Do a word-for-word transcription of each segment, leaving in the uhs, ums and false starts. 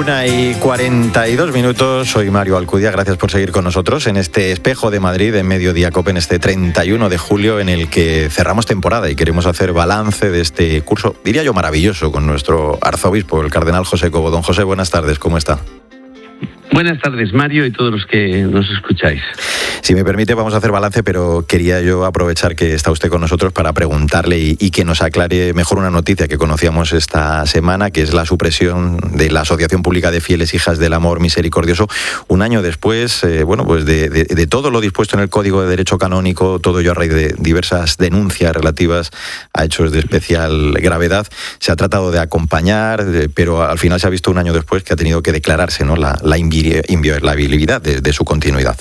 Una y cuarenta y dos minutos, soy Mario Alcudia, gracias por seguir con nosotros en este Espejo de Madrid en Mediodía Cope, en este treinta y uno de julio en el que cerramos temporada y queremos hacer balance de este curso, diría yo maravilloso, con nuestro arzobispo, el cardenal José Cobo. Don José, buenas tardes, ¿cómo está? Buenas tardes, Mario, y todos los que nos escucháis. Si me permite, vamos a hacer balance, pero quería yo aprovechar que está usted con nosotros para preguntarle y, y que nos aclare mejor una noticia que conocíamos esta semana, que es la supresión de la Asociación Pública de Fieles Hijas del Amor Misericordioso, un año después, eh, bueno, pues de, de, de todo lo dispuesto en el Código de Derecho Canónico, todo ello a raíz de diversas denuncias relativas a hechos de especial gravedad. Se ha tratado de acompañar, eh, pero al final se ha visto un año después que ha tenido que declararse, ¿no?, la, la inviolabilidad de, de su continuidad.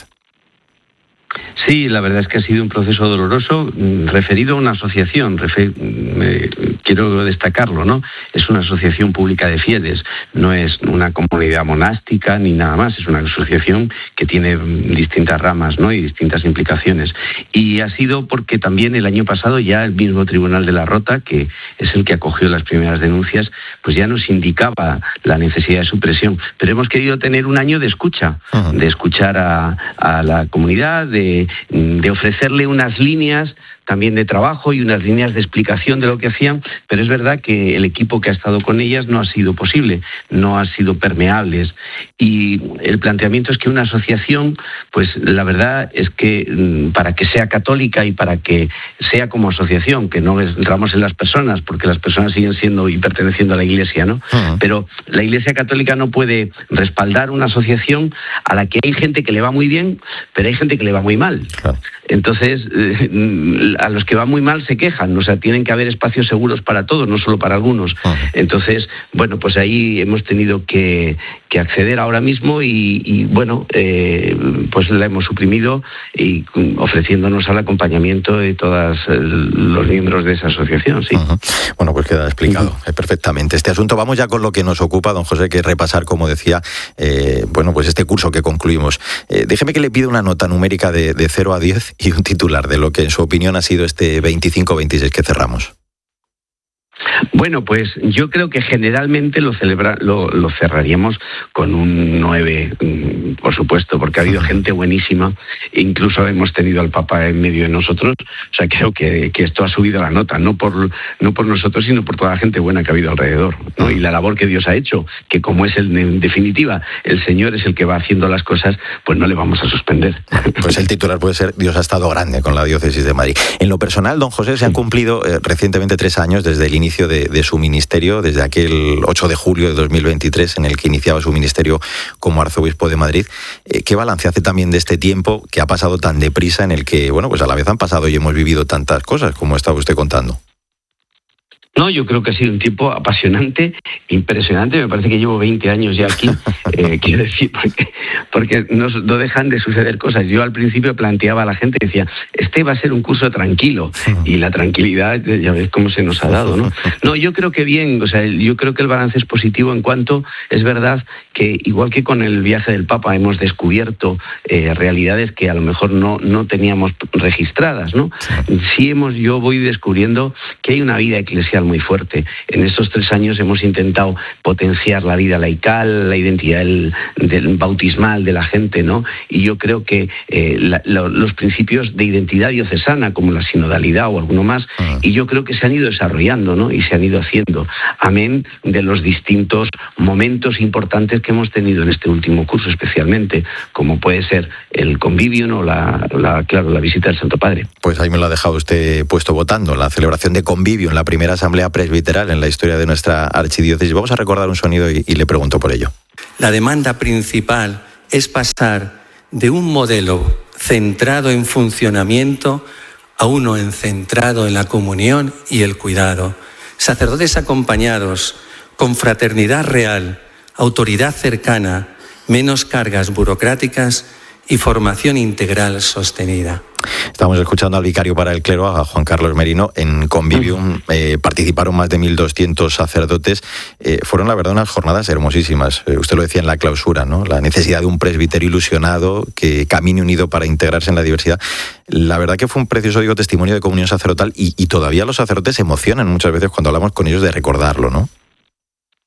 Sí, la verdad es que ha sido un proceso doloroso referido a una asociación, refer, eh, quiero destacarlo, ¿no? Es una asociación pública de fieles, no es una comunidad monástica ni nada más, es una asociación que tiene distintas ramas, ¿no?, y distintas implicaciones. Y ha sido porque también el año pasado ya el mismo Tribunal de la Rota, que es el que acogió las primeras denuncias, pues ya nos indicaba la necesidad de supresión. Pero hemos querido tener un año de escucha, uh-huh. de escuchar a, a la comunidad, de de ofrecerle unas líneas también de trabajo y unas líneas de explicación de lo que hacían, pero es verdad que el equipo que ha estado con ellas no ha sido posible, no ha sido permeables. Y el planteamiento es que una asociación, pues la verdad es que para que sea católica y para que sea como asociación, que no entramos en las personas, porque las personas siguen siendo y perteneciendo a la Iglesia, ¿no? Uh-huh. Pero la Iglesia católica no puede respaldar una asociación a la que hay gente que le va muy bien, pero hay gente que le va muy mal. Uh-huh. Entonces, eh, a los que va muy mal se quejan, o sea, tienen que haber espacios seguros para todos, no solo para algunos. Uh-huh. Entonces, bueno, pues ahí hemos tenido que, que acceder ahora mismo y, y bueno, eh, pues la hemos suprimido y ofreciéndonos al acompañamiento de todos los miembros de esa asociación, sí. Uh-huh. Bueno, pues queda explicado uh-huh. perfectamente este asunto. Vamos ya con lo que nos ocupa, don José, que es repasar, como decía, eh, bueno, pues este curso que concluimos. Eh, déjeme que le pida una nota numérica de, de cero a diez y un titular de lo que en su opinión ha sido este veinticinco veintiséis que cerramos. Bueno, pues yo creo que generalmente lo, celebra, lo, lo cerraríamos con un nueve, por supuesto, porque ha habido gente buenísima, incluso hemos tenido al Papa en medio de nosotros, o sea, creo que, que esto ha subido la nota, no por, no por nosotros, sino por toda la gente buena que ha habido alrededor, ¿no? Y la labor que Dios ha hecho, que como es el, en definitiva, el Señor es el que va haciendo las cosas, pues no le vamos a suspender. Pues el titular puede ser: Dios ha estado grande con la diócesis de Madrid. En lo personal, don José, se han cumplido eh, recientemente tres años desde el inicio De, de su ministerio, desde aquel ocho de julio de dos mil veintitrés en el que iniciaba su ministerio como arzobispo de Madrid. Eh, ¿Qué balance hace también de este tiempo que ha pasado tan deprisa, en el que, bueno, pues a la vez han pasado y hemos vivido tantas cosas como estaba usted contando? No, yo creo que ha sido un tiempo apasionante, impresionante. Me parece que llevo veinte años ya aquí, eh, quiero decir, porque, porque no, no dejan de suceder cosas. Yo al principio planteaba a la gente, decía, este va a ser un curso tranquilo, y la tranquilidad, ya ves cómo se nos ha dado, ¿no? No, yo creo que bien, o sea, yo creo que el balance es positivo en cuanto, es verdad que igual que con el viaje del Papa hemos descubierto eh, realidades que a lo mejor no, no teníamos registradas, ¿no? Sí hemos, yo voy descubriendo que hay una vida eclesial muy fuerte. En estos tres años hemos intentado potenciar la vida laical, la identidad del, del bautismal de la gente, ¿no? Y yo creo que eh, la, la, los principios de identidad diocesana, como la sinodalidad o alguno más, uh-huh. y yo creo que se han ido desarrollando, ¿no? Y se han ido haciendo. Amén de los distintos momentos importantes que hemos tenido en este último curso, especialmente, como puede ser el convivio, ¿no? La, la, claro, la visita del Santo Padre. Pues ahí me lo ha dejado usted puesto votando, la celebración de convivio en la primera asamblea presbiteral en la historia de nuestra archidiócesis. Vamos a recordar un sonido y, y le pregunto por ello. La demanda principal es pasar de un modelo centrado en funcionamiento a uno en centrado en la comunión y el cuidado. Sacerdotes acompañados, con fraternidad real, autoridad cercana, menos cargas burocráticas y formación integral sostenida. Estamos escuchando al vicario para el clero, a Juan Carlos Merino. En Convivium eh, participaron más de mil doscientos sacerdotes. Eh, fueron, la verdad, unas jornadas hermosísimas. Eh, usted lo decía en la clausura, ¿no? La necesidad de un presbiterio ilusionado que camine unido para integrarse en la diversidad. La verdad que fue un precioso, digo, testimonio de comunión sacerdotal y, y todavía los sacerdotes se emocionan muchas veces cuando hablamos con ellos de recordarlo, ¿no?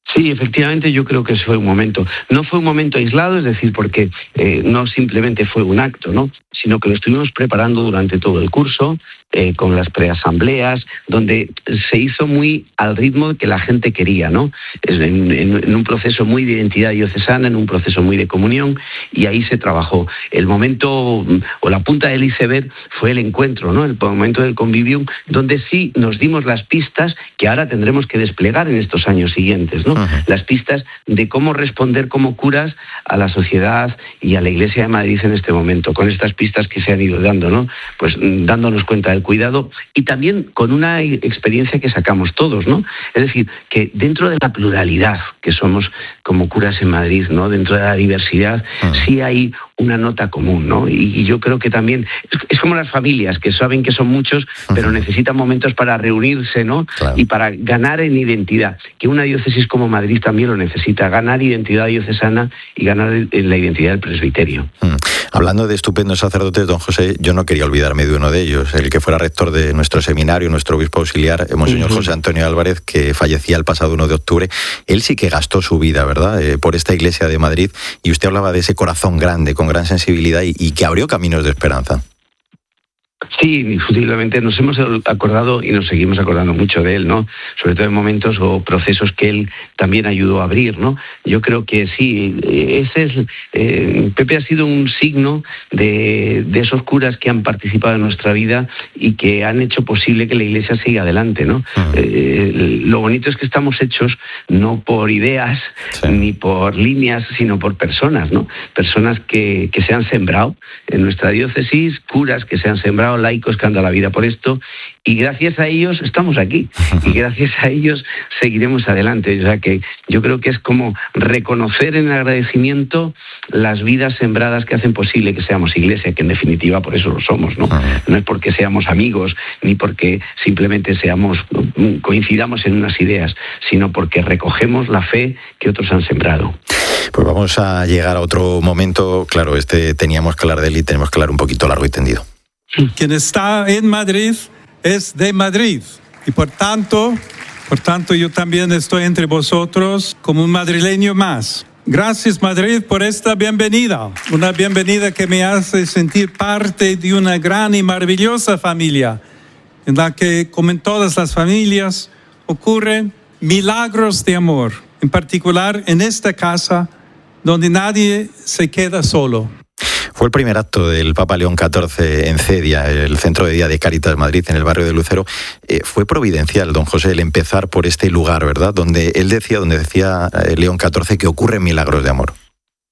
Sí, efectivamente yo creo que ese fue un momento. No fue un momento aislado, es decir, porque eh, no simplemente fue un acto, ¿no? Sino que lo estuvimos preparando durante todo el curso, eh, con las preasambleas, donde se hizo muy al ritmo que la gente quería, ¿no? En, en, en un proceso muy de identidad diocesana, en un proceso muy de comunión, y ahí se trabajó. El momento, o la punta del iceberg, fue el encuentro, ¿no? El momento del convivium, donde sí nos dimos las pistas que ahora tendremos que desplegar en estos años siguientes, ¿no? Uh-huh. Las pistas de cómo responder como curas a la sociedad y a la Iglesia de Madrid en este momento, con estas pistas que se han ido dando, ¿no? Pues dándonos cuenta del cuidado y también con una experiencia que sacamos todos, ¿no? Es decir, que dentro de la pluralidad que somos como curas en Madrid, ¿no? Dentro de la diversidad, uh-huh. sí hay una nota común, ¿no? Y, y yo creo que también es, es como las familias, que saben que son muchos, uh-huh. pero necesitan momentos para reunirse, ¿no? Claro. Y para ganar en identidad, que una diócesis como Madrid también lo necesita, ganar identidad diocesana y ganar en la identidad del presbiterio. Uh-huh. Hablando de estupendos sacerdotes, don José, yo no quería olvidarme de uno de ellos, el que fuera rector de nuestro seminario, nuestro obispo auxiliar, Monseñor uh-huh. José Antonio Álvarez, que fallecía el pasado uno de octubre. Él sí que gastó su vida, ¿verdad?, eh, por esta Iglesia de Madrid, y usted hablaba de ese corazón grande, con gran sensibilidad y, y que abrió caminos de esperanza. Sí, indiscutiblemente nos hemos acordado y nos seguimos acordando mucho de él, ¿no? Sobre todo en momentos o procesos que él también ayudó a abrir, ¿no? Yo creo que sí, ese es, eh, Pepe ha sido un signo de, de esos curas que han participado en nuestra vida y que han hecho posible que la Iglesia siga adelante, ¿no? Uh-huh. Eh, lo bonito es que estamos hechos no por ideas sí. ni por líneas, sino por personas, ¿no? Personas que, que se han sembrado en nuestra diócesis, curas que se han sembrado, laicos que han dado la vida por esto, y gracias a ellos estamos aquí, y gracias a ellos seguiremos adelante. O sea que yo creo que es como reconocer en agradecimiento las vidas sembradas que hacen posible que seamos Iglesia, que en definitiva por eso lo somos, ¿no? No es porque seamos amigos, ni porque simplemente seamos coincidamos en unas ideas, sino porque recogemos la fe que otros han sembrado. Pues vamos a llegar a otro momento, claro, este teníamos que hablar de él y tenemos que hablar un poquito largo y tendido. Quien está en Madrid es de Madrid y por tanto, por tanto yo también estoy entre vosotros como un madrileño más. Gracias Madrid por esta bienvenida, una bienvenida que me hace sentir parte de una gran y maravillosa familia en la que, como en todas las familias, ocurren milagros de amor, en particular en esta casa donde nadie se queda solo. Fue el primer acto del Papa León catorce en Cedia, el centro de día de Cáritas Madrid, en el barrio de Lucero. Eh, fue providencial, don José, el empezar por este lugar, ¿verdad? Donde él decía, donde decía eh, León catorce que ocurren milagros de amor.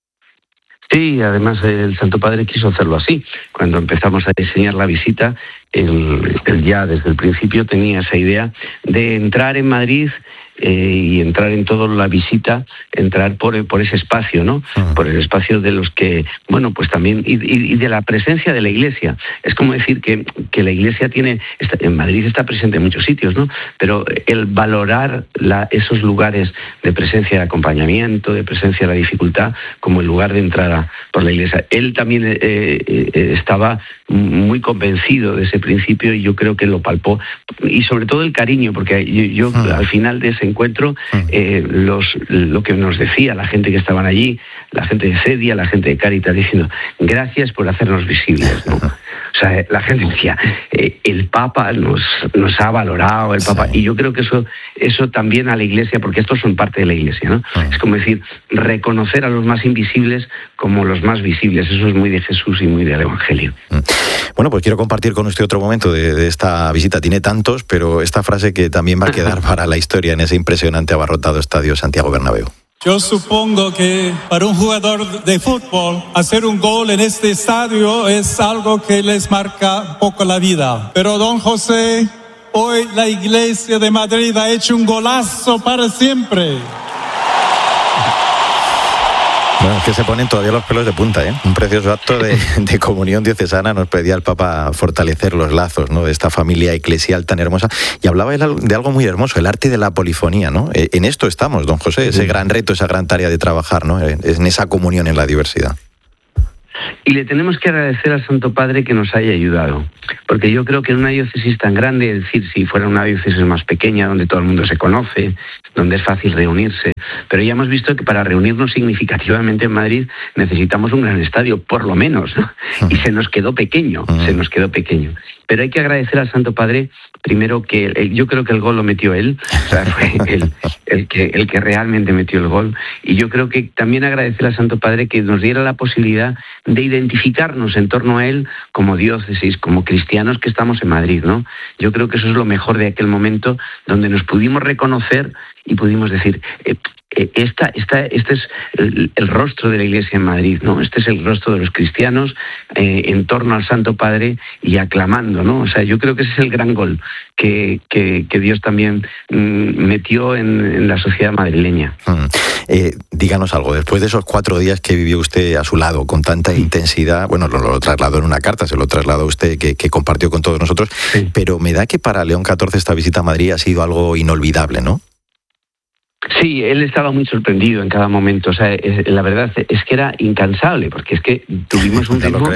Sí, además el Santo Padre quiso hacerlo así. Cuando empezamos a diseñar la visita, él, él ya desde el principio tenía esa idea de entrar en Madrid eh, y entrar en toda la visita, entrar por, por ese espacio, ¿no? Uh-huh. Por el espacio de los que, bueno, pues también, y, y de la presencia de la Iglesia. Es como decir que, que la Iglesia tiene, está, en Madrid está presente en muchos sitios, ¿no? Pero el valorar la, esos lugares de presencia de acompañamiento, de presencia de la dificultad, como el lugar de entrada por la Iglesia. Él también eh, eh, estaba muy convencido de ese principio y yo creo que lo palpó. Y sobre todo el cariño, porque yo, yo uh-huh. al final de ese encuentro, eh, los, lo que nos decía la gente que estaban allí, la gente de Cedia, la gente de Cáritas, diciendo gracias por hacernos visibles, ¿no? O sea, la gente decía, eh, el Papa nos, nos ha valorado, el Papa, sí. Y yo creo que eso, eso también a la Iglesia, porque estos son parte de la Iglesia, ¿no? Sí. Es como decir, reconocer a los más invisibles como los más visibles. Eso es muy de Jesús y muy del Evangelio. Bueno, pues quiero compartir con usted otro momento de, de esta visita. Tiene tantos, pero esta frase que también va a quedar para la historia en ese impresionante abarrotado estadio Santiago Bernabéu. Yo supongo que para un jugador de fútbol hacer un gol en este estadio es algo que les marca un poco la vida. Pero don José, hoy la Iglesia de Madrid ha hecho un golazo para siempre. Bueno, es que se ponen todavía los pelos de punta, ¿eh? Un precioso acto de, de comunión diocesana. Nos pedía el Papa fortalecer los lazos, ¿no?, de esta familia eclesial tan hermosa. Y hablaba él de algo muy hermoso, el arte de la polifonía, ¿no? En esto estamos, don José, ese gran reto, esa gran tarea de trabajar, ¿no?, en esa comunión en la diversidad. Y le tenemos que agradecer al Santo Padre que nos haya ayudado, porque yo creo que en una diócesis tan grande, es decir, si fuera una diócesis más pequeña, donde todo el mundo se conoce, donde es fácil reunirse, pero ya hemos visto que para reunirnos significativamente en Madrid necesitamos un gran estadio, por lo menos, ¿no? Y se nos quedó pequeño, se nos quedó pequeño. Pero hay que agradecer al Santo Padre, primero que el, yo creo que el gol lo metió él, o sea, fue el, el, que, el que realmente metió el gol, y yo creo que también agradecer al Santo Padre que nos diera la posibilidad de identificarnos en torno a él como diócesis, como cristianos que estamos en Madrid, ¿no? Yo creo que eso es lo mejor de aquel momento, donde nos pudimos reconocer y pudimos decir, eh, Esta, esta, este es el, el rostro de la Iglesia en Madrid, ¿no? Este es el rostro de los cristianos eh, en torno al Santo Padre y aclamando, ¿no? O sea, yo creo que ese es el gran gol que, que, que Dios también mm, metió en, en la sociedad madrileña. Mm. Eh, díganos algo, después de esos cuatro días que vivió usted a su lado con tanta sí. intensidad, bueno, lo, lo trasladó en una carta, se lo trasladó a usted, que, que compartió con todos nosotros, sí. pero me da que para León catorce esta visita a Madrid ha sido algo inolvidable, ¿no? Sí, él estaba muy sorprendido en cada momento. O sea, es, la verdad es que era incansable, porque es que tuvimos un ritmo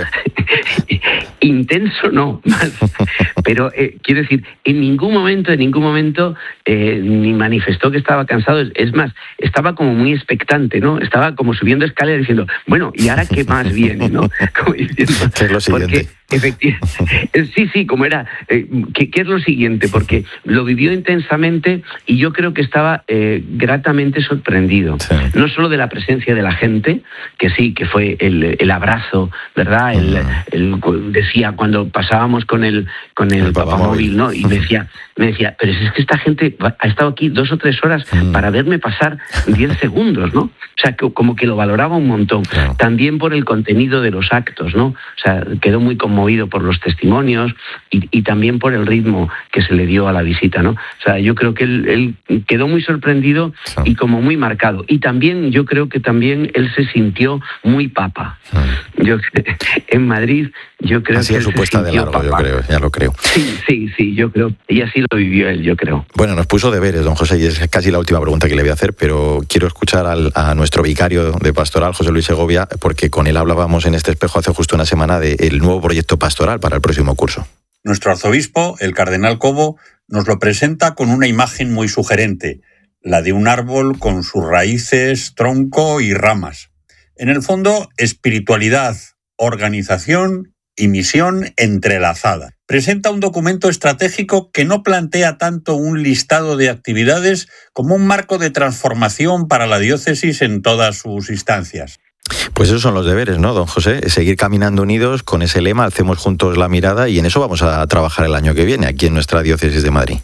intenso, no, más. Pero eh, quiero decir, en ningún momento, en ningún momento, eh, ni manifestó que estaba cansado. Es, es más, estaba como muy expectante, ¿no? Estaba como subiendo escaleras diciendo, bueno, ¿y ahora qué más viene, no? Como diciendo, ¿qué es lo siguiente? Porque, efectivamente, sí, sí, como era, eh, ¿qué, ¿qué es lo siguiente? Porque lo vivió intensamente y yo creo que estaba eh, gratamente sorprendido. Sí. No solo de la presencia de la gente, que sí, que fue el, el abrazo, ¿verdad? El, el, decía, cuando pasábamos con el, con el, el papamóvil, ¿no? Y me decía, me decía, pero es que esta gente ha estado aquí dos o tres horas mm. para verme pasar diez segundos, ¿no? O sea, que, como que lo valoraba un montón. Claro. También por el contenido de los actos, ¿no? O sea, quedó muy conmovido por los testimonios y, y también por el ritmo que se le dio a la visita, ¿no? O sea, yo creo que él, él quedó muy sorprendido sí. y como muy marcado. Y también, yo creo que también él se sintió muy papa. Sí. Yo, en Madrid, yo creo así que su puesta de largo, papa. Yo creo, ya lo creo. Sí, sí, sí, yo creo. Y así lo vivió él, yo creo. Bueno, nos puso deberes, don José, y es casi la última pregunta que le voy a hacer, pero quiero escuchar al, a nuestro vicario de pastoral, José Luis Segovia, porque con él hablábamos en este espejo hace justo una semana del nuevo proyecto pastoral para el próximo curso. Nuestro arzobispo, el cardenal Cobo, nos lo presenta con una imagen muy sugerente, la de un árbol con sus raíces, tronco y ramas. En el fondo, espiritualidad, organización y misión entrelazada. Presenta un documento estratégico que no plantea tanto un listado de actividades como un marco de transformación para la diócesis en todas sus instancias. Pues esos son los deberes, ¿no, don José? Seguir caminando unidos con ese lema, alcemos juntos la mirada, y en eso vamos a trabajar el año que viene, aquí en nuestra diócesis de Madrid.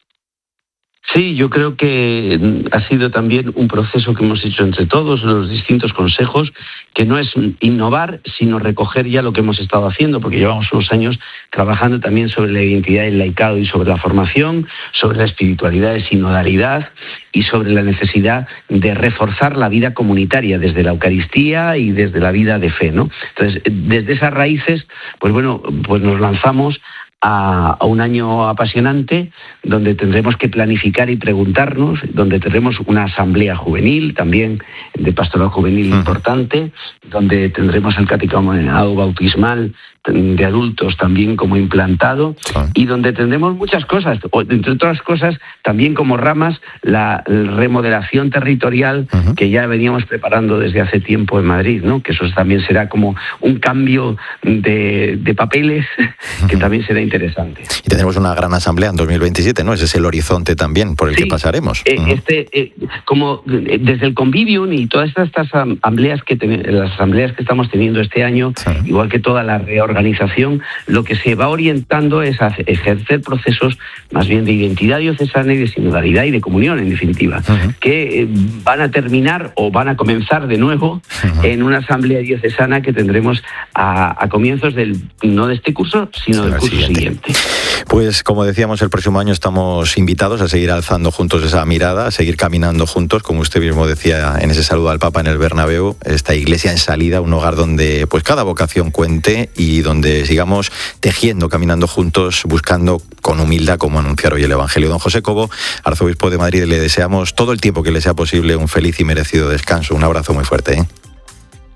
Sí, yo creo que ha sido también un proceso que hemos hecho entre todos los distintos consejos, que no es innovar, sino recoger ya lo que hemos estado haciendo, porque llevamos unos años trabajando también sobre la identidad del laicado y sobre la formación, sobre la espiritualidad de sinodalidad y sobre la necesidad de reforzar la vida comunitaria desde la Eucaristía y desde la vida de fe, ¿no? Entonces, desde esas raíces, pues bueno, pues nos lanzamos a, a un año apasionante, donde tendremos que planificar y preguntarnos, donde tendremos una asamblea juvenil, también de pastoral juvenil uh-huh. importante, donde tendremos el catecumenado bautismal de adultos también como implantado, uh-huh. y donde tendremos muchas cosas, entre otras cosas, también como ramas, la remodelación territorial uh-huh. que ya veníamos preparando desde hace tiempo en Madrid, ¿no? Que eso también será como un cambio de, de papeles uh-huh. que también será interesante. Y tendremos una gran asamblea en dos mil veintisiete, ¿no? Ese es el horizonte también por el sí, que pasaremos. Eh, uh-huh. Este, eh, como desde el Convivium y todas estas, estas asambleas que ten, las asambleas que estamos teniendo este año, uh-huh. igual que toda la reorganización, lo que se va orientando es a ejercer procesos más bien de identidad diocesana y de sinodalidad y de comunión, en definitiva, uh-huh. que eh, van a terminar o van a comenzar de nuevo uh-huh. en una asamblea diocesana que tendremos a, a comienzos del no de este curso, sino del curso siguiente. siguiente. Pues como decíamos, el próximo año estamos invitados a seguir alzando juntos esa mirada, a seguir caminando juntos, como usted mismo decía en ese saludo al Papa en el Bernabéu, esta iglesia en salida, un hogar donde pues cada vocación cuente y donde sigamos tejiendo, caminando juntos, buscando con humildad cómo anunciar hoy el Evangelio. Don José Cobo, arzobispo de Madrid, le deseamos todo el tiempo que le sea posible un feliz y merecido descanso. Un abrazo muy fuerte, ¿eh?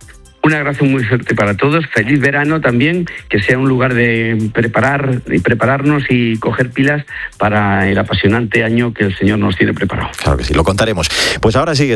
Un abrazo muy fuerte para todos, feliz verano también, que sea un lugar de preparar y prepararnos y coger pilas para el apasionante año que el Señor nos tiene preparado. Claro que sí, lo contaremos. Pues ahora sigue